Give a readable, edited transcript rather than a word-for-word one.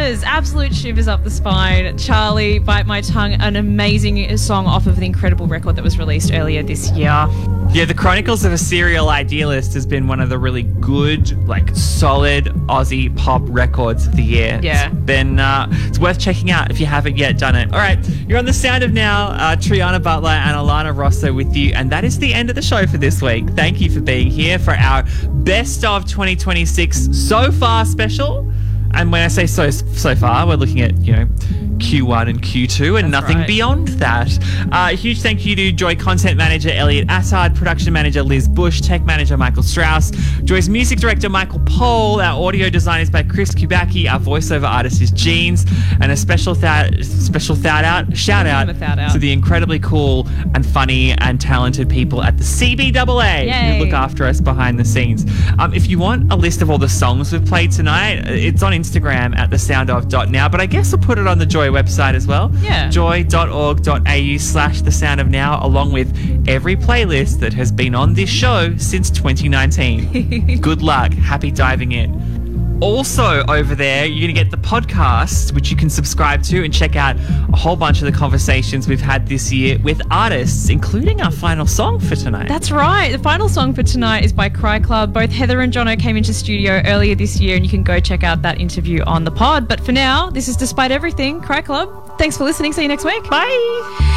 Shivers, absolute shivers up the spine. Charlie, Bite My Tongue, an amazing song off of the incredible record that was released earlier this year. Yeah, The Chronicles of a Serial Idealist has been one of the really good, solid Aussie pop records of the year. Yeah. It's worth checking out if you haven't yet done it. All right, you're on The Sound of Now. Triana Butler and Alana Rosso with you, and that is the end of the show for this week. Thank you for being here for our Best of 2026 so far special. And when I say so far, we're looking at, Q1 and Q2 and That's nothing right. beyond that. A huge thank you to Joy Content Manager Elliot Assad, Production Manager Liz Bush, Tech Manager Michael Strauss, Joy's Music Director Michael Pohl, our audio design is by Chris Kubacki, our voiceover artist is Jeans, and a special shout out to the incredibly cool and funny and talented people at the CBAA Yay. who look after us behind the scenes. If you want a list of all the songs we've played tonight, it's on Instagram at thesoundof.now, but I guess I'll put it on the Joy website as well. Yeah. joy.org.au/thesoundofnow, along with every playlist that has been on this show since 2019. Good luck. Happy diving in. Also over there, you're going to get the podcast, which you can subscribe to and check out a whole bunch of the conversations we've had this year with artists, including our final song for tonight. That's right. The final song for tonight is by Cry Club. Both Heather and Jono came into studio earlier this year, and you can go check out that interview on the pod. But for now, this is Despite Everything, Cry Club. Thanks for listening. See you next week. Bye.